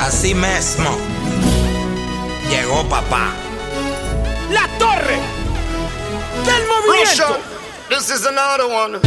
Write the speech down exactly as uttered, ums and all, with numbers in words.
Así mismo llegó papá. La torre del movimiento. This is another one.